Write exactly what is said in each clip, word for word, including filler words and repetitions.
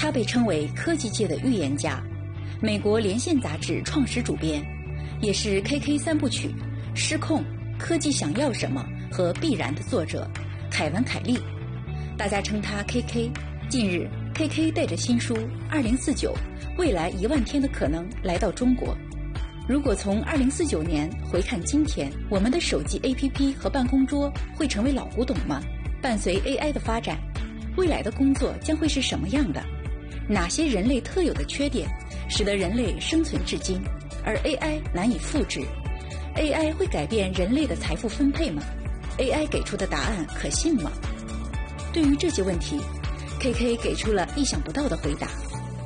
他被称为科技界的预言家，美国连线杂志创始主编，也是 K K 三部曲《失控》《科技想要什么》和《必然》的作者凯文·凯利，大家称他 K K。近日 ，K K 带着新书《二零四九：未来一万天的可能》来到中国。如果从二零四九年回看今天，我们的手机 A P P 和办公桌会成为老古董吗？伴随 A I 的发展，未来的工作将会是什么样的？哪些人类特有的缺点使得人类生存至今，而 A I 难以复制？ A I 会改变人类的财富分配吗？ A I 给出的答案可信吗？对于这些问题 ，K K 给出了意想不到的回答。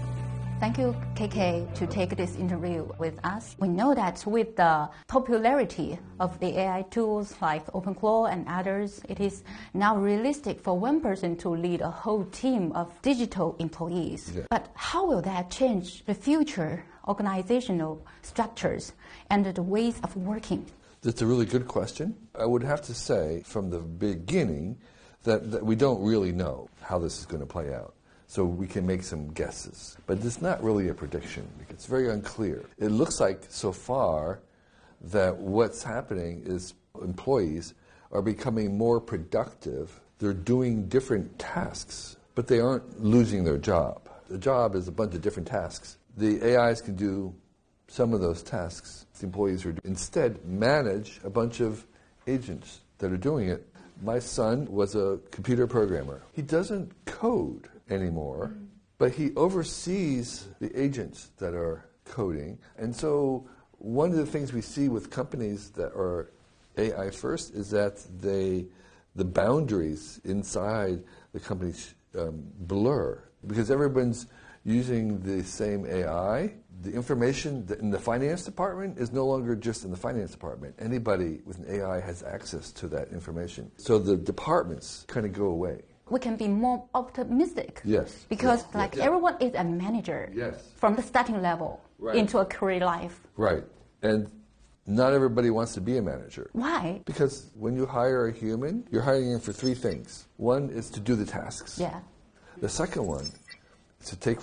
Thank you, K K, to take this interview with us. We know that with the popularity of the A I tools like OpenClaw and others, it is now realistic for one person to lead a whole team of digital employees. Yeah. But how will that change the future organizational structures and the ways of working? That's a really good question. I would have to say from the beginning that, that we don't really know how this is going to play out. So we can make some guesses. But it's not really a prediction. It's very unclear. It looks like so far that what's happening is employees are becoming more productive. They're doing different tasks, but they aren't losing their job. The job is a bunch of different tasks. The A Is can do some of those tasks the employees are instead manage a bunch of agents that are doing it. My son was a computer programmer. He doesn't code anymore, but he oversees the agents that are coding. And so one of the things we see with companies that are A I first is that they, the boundaries inside the companies um, blur because everyone's using the same A I. The information in the finance department is no longer just in the finance department. Anybody with an A I has access to that information. So the departments kind of go away. We can be more optimistic. Yes. Because yes. like yeah. everyone is a manager. Yes. From the starting level right. into a career life. Right. And not everybody wants to be a manager. Why? Because when you hire a human, you're hiring him for three things. One is to do the tasks. Yeah. The second one is to take